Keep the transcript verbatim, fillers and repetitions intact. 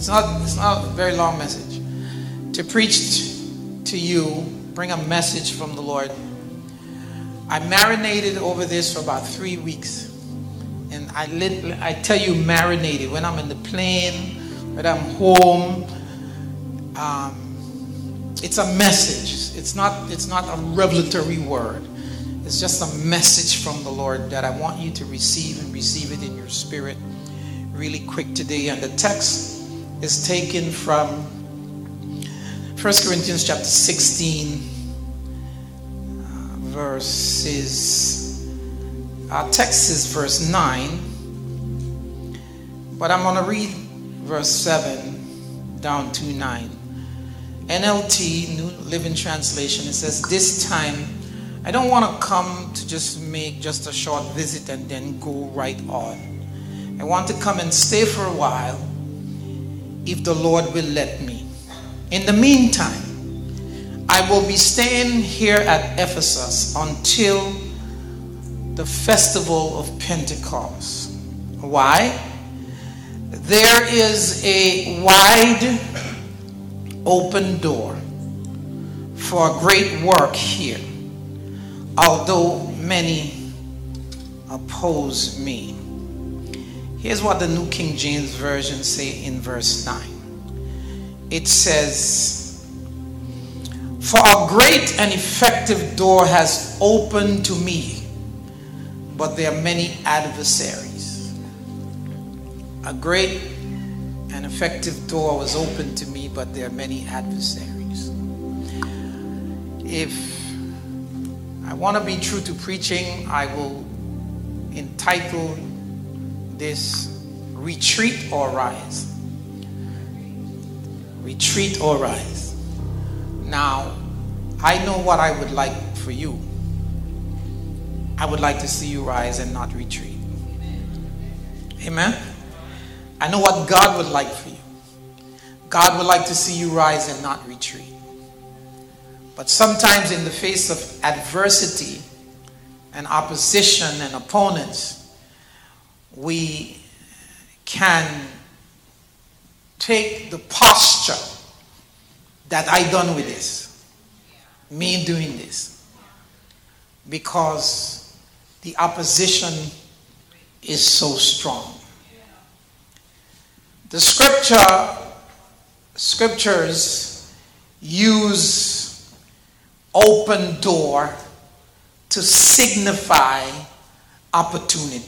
It's not, it's not a very long message. To preach to you, bring a message from the Lord. I marinated over this for about three weeks. And I lit, I tell you, marinated. When I'm in the plane, when I'm home, um, it's a message. It's not, it's not a revelatory word. It's just a message from the Lord that I want you to receive and receive it in your spirit really quick today. And the text is taken from First Corinthians chapter sixteen, uh, verses, our text is verse nine, but I'm going to read verse seven down to nine. N L T, New Living Translation, it says, this time, I don't want to come to just make just a short visit and then go right on. I want to come and stay for a while if the Lord will let me. In the meantime, I will be staying here at Ephesus until the festival of Pentecost. Why? There is a wide open door for a great work here, although many oppose me. Here's what the New King James Version say in verse nine. It says, for a great and effective door has opened to me, but there are many adversaries. A great and effective door was opened to me, but there are many adversaries. If I want to be true to preaching, I will entitle this Retreat or Rise. Retreat or rise. Now, I know what I would like for you. I would like to see you rise and not retreat. Amen? I know what God would like for you. God would like to see you rise and not retreat. But sometimes in the face of adversity and opposition and opponents, we can take the posture that I done with this, me doing this, because the opposition is so strong. The scripture, scriptures use open door to signify opportunity.